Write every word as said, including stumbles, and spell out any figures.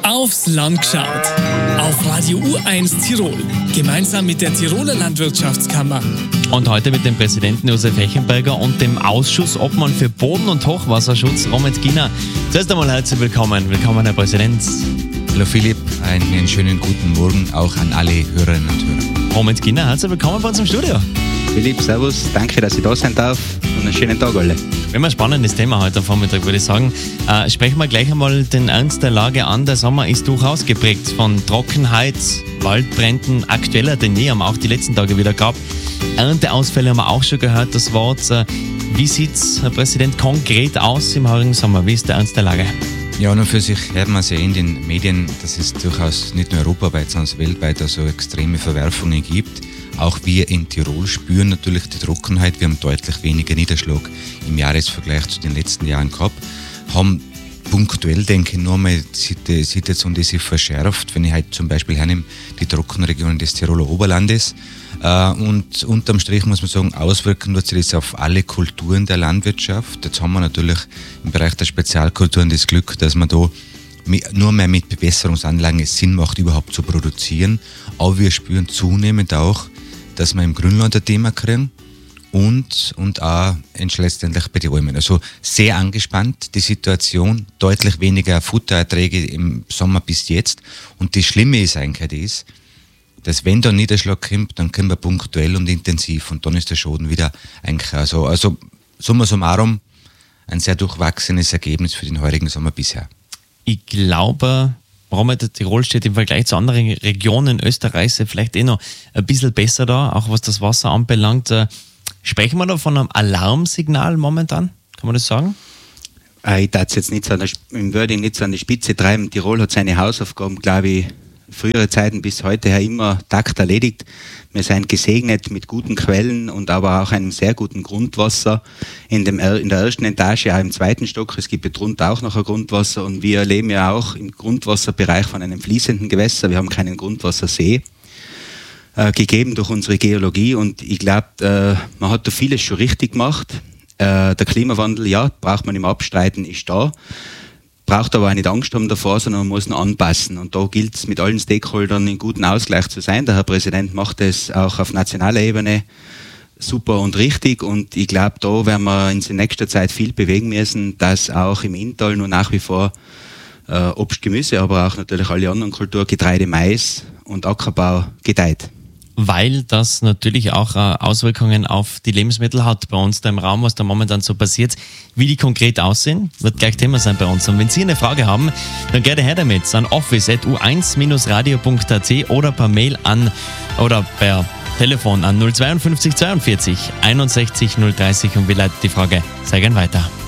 Aufs Land geschaut. Auf Radio U eins Tirol. Gemeinsam mit der Tiroler Landwirtschaftskammer. Und heute mit dem Präsidenten Josef Hechenberger und dem Ausschussobmann für Boden- und Hochwasserschutz, Romet Ginner. Zuerst einmal herzlich willkommen. Willkommen, Herr Präsident. Hallo Philipp, einen schönen guten Morgen auch an alle Hörerinnen und Hörer. Romet Ginner, herzlich willkommen bei uns im Studio. Philipp, servus, danke, dass ich da sein darf und einen schönen Tag alle. Wir haben ein spannendes Thema heute am Vormittag, würde ich sagen. Äh, sprechen wir gleich einmal den Ernst der Lage an. Der Sommer ist durchaus geprägt von Trockenheit, Waldbränden, aktueller denn je, haben wir auch die letzten Tage wieder gehabt. Ernteausfälle haben wir auch schon gehört, das Wort. Äh, wie sieht es, Herr Präsident, konkret aus im heurigen Sommer? Wie ist der Ernst der Lage? Ja, und für sich hört man es ja in den Medien, dass es durchaus nicht nur europaweit, sondern weltweit also extreme Verwerfungen gibt. Auch wir in Tirol spüren natürlich die Trockenheit. Wir haben deutlich weniger Niederschlag im Jahresvergleich zu den letzten Jahren gehabt. Haben punktuell, denke ich, nur mal die Situation, die sich verschärft. Wenn ich halt zum Beispiel hernehme, die Trockenregionen des Tiroler Oberlandes. Und unterm Strich muss man sagen, auswirken wird sich das auf alle Kulturen der Landwirtschaft. Jetzt haben wir natürlich im Bereich der Spezialkulturen das Glück, dass man da nur mehr mit Bewässerungsanlagen es Sinn macht, überhaupt zu produzieren. Aber wir spüren zunehmend auch, dass wir im Grünland ein Thema kriegen und, und auch letztendlich bei den Almen. Also sehr angespannt die Situation, deutlich weniger Futtererträge im Sommer bis jetzt. Und das Schlimme ist eigentlich das, dass wenn da Niederschlag kommt, dann kommen wir punktuell und intensiv und dann ist der Schaden wieder eigentlich also, also summa summarum ein sehr durchwachsenes Ergebnis für den heurigen Sommer bisher. Ich glaube, Romet, Tirol steht im Vergleich zu anderen Regionen Österreichs vielleicht eh noch ein bisschen besser da, auch was das Wasser anbelangt. Sprechen wir da von einem Alarmsignal momentan? Kann man das sagen? Ich darf es jetzt nicht so an der, im Wording nicht so an die Spitze treiben. Tirol hat seine Hausaufgaben, glaube ich, frühere Zeiten bis heute her immer takt erledigt. Wir sind gesegnet mit guten Quellen und aber auch einem sehr guten Grundwasser in, dem, in der ersten Etage, auch im zweiten Stock. Es gibt drunter auch noch ein Grundwasser und wir leben ja auch im Grundwasserbereich von einem fließenden Gewässer. Wir haben keinen Grundwassersee, äh, gegeben durch unsere Geologie und ich glaube, äh, man hat da vieles schon richtig gemacht. Äh, der Klimawandel, ja, braucht man im Abstreiten, ist da. Braucht aber auch nicht Angst haben davor, sondern man muss ihn anpassen. Und da gilt es mit allen Stakeholdern in guten Ausgleich zu sein. Der Herr Präsident macht es auch auf nationaler Ebene super und richtig. Und ich glaube, da werden wir in nächster Zeit viel bewegen müssen, dass auch im Inntal nur nach wie vor äh, Obst, Gemüse, aber auch natürlich alle anderen Kultur, Getreide, Mais und Ackerbau gedeiht. Weil das natürlich auch äh, Auswirkungen auf die Lebensmittel hat bei uns da im Raum, was da momentan so passiert. Wie die konkret aussehen, wird gleich Thema sein bei uns. Und wenn Sie eine Frage haben, dann gerne her damit an office at u eins radio punkt a t oder per Mail an oder per Telefon an null zweiundfünfzig zweiundvierzig einundsechzig null dreißig und wir leiten die Frage sehr gern weiter.